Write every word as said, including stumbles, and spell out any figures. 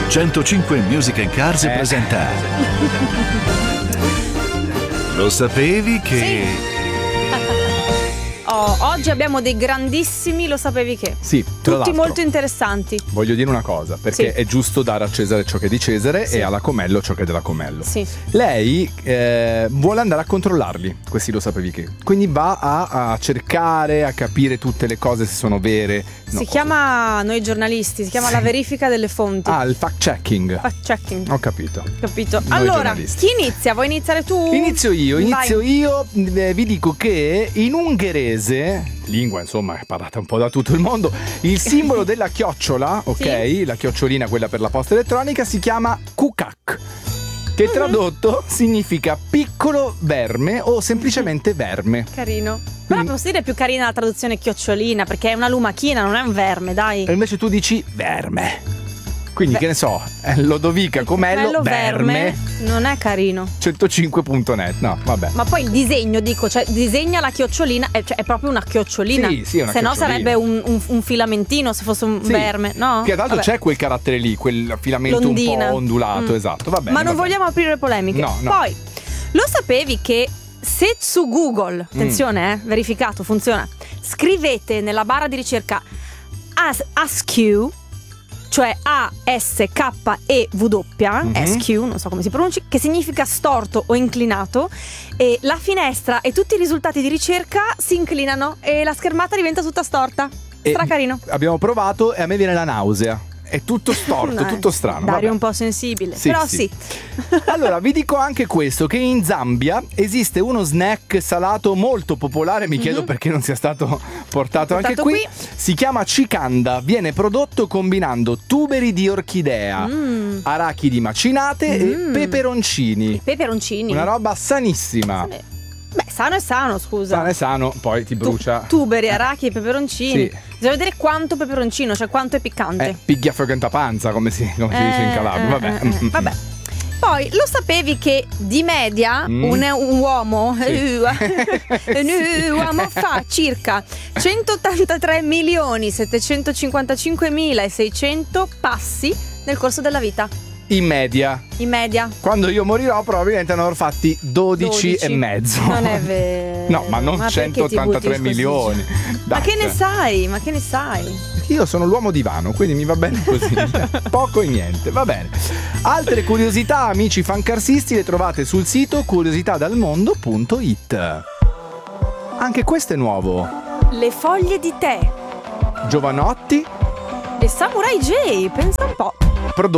centocinque Music and Cars Eh. presenta Lo sapevi che... Sì. Oh, oggi abbiamo dei grandissimi lo sapevi che? Sì, tra Tutti l'altro, molto interessanti. voglio dire una cosa, perché Sì. è giusto dare a Cesare ciò che è di Cesare Sì. e alla Comello ciò che è della Comello. Sì. Lei eh, vuole andare a controllarli, questi lo sapevi che. Quindi va a, a cercare, a capire tutte le cose se sono vere. No. Si chiama, noi giornalisti, si chiama Sì. la verifica delle fonti. Ah, il fact checking. Fact checking. Ho capito. Capito? Noi Allora, giornalisti. chi inizia? Vuoi iniziare tu? Inizio io, inizio Vai. io, eh, vi dico che in ungherese, lingua insomma parlata un po' da tutto il mondo, il simbolo della chiocciola, ok, Sì. la chiocciolina quella per la posta elettronica, si chiama kukak, che Mhm. tradotto significa piccolo verme o semplicemente verme. Carino. Però posso dire più carina la traduzione chiocciolina, perché è una lumachina, non è un verme, dai. E invece tu dici verme. Quindi Beh. che ne so, eh, Lodovica, Comello, Bello verme, non è carino. centocinque punto net. No, vabbè. Ma poi il disegno, dico, cioè disegna la chiocciolina, eh, cioè è proprio una chiocciolina. Sì, sì, è una se no chiocciolina. sarebbe un, un- un filamentino se fosse un Sì. verme, no? Che tra l'altro Vabbè. c'è quel carattere lì, quel filamento L'ondina. un po' ondulato, Mm. esatto, va bene. Ma non va bene. vogliamo aprire polemiche. No, no. Poi, lo sapevi che se su Google, Mm. attenzione, eh, verificato, funziona, scrivete nella barra di ricerca as- Askew, cioè A S K E W, Mhm. Askew, non so come si pronunci, che significa storto o inclinato, e la finestra e tutti i risultati di ricerca si inclinano e la schermata diventa tutta storta. E Stra carino. Abbiamo provato e a me viene la nausea. È tutto storto, Eh, tutto strano. Dario vabbè. è un po' sensibile, Sì, però sì. sì. Allora, vi dico anche questo, che in Zambia esiste uno snack salato molto popolare, mi chiedo Mhm. perché non sia stato portato, anche Portato qui. qui. Si chiama Cicanda, viene prodotto combinando tuberi di orchidea, Mm. arachidi macinate e Mm. peperoncini. Peperoncini. Una roba sanissima. Beh, sano è sano, scusa. Sano e sano, poi ti Tu- brucia. tuberi, arachidi e peperoncini. Sì. Bisogna vedere quanto peperoncino, cioè quanto è piccante. Eh, piglia fregenta panza, come si, come si dice in Calabria. Eh, Vabbè. eh, eh, vabbè. Poi lo sapevi che di media Mm. un, un uomo Sì. un uomo fa circa centottantatré milioni settecentocinquantacinque mila e seicento passi nel corso della vita, In media. in media. Quando io morirò probabilmente ne avrò fatti dodici, e mezzo. Non è vero. No, ma non perché ti butti centottantatré così? milioni. Ma Dai, che ne cioè, sai? Ma che ne sai? io sono l'uomo divano, quindi mi va bene così. Poco e niente, va bene. Altre curiosità, amici fancarsisti, le trovate sul sito curiositadalmondo punto it. Anche questo è nuovo. Le foglie di tè Giovanotti, e Samurai J, pensa un po'. prodotto